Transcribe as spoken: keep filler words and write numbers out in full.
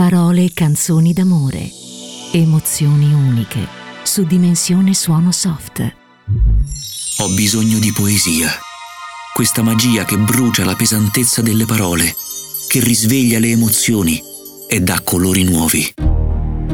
Parole e canzoni d'amore. Emozioni uniche su Dimensione Suono Soft. Ho bisogno di poesia. Questa magia che brucia la pesantezza delle parole, che risveglia le emozioni e dà colori nuovi.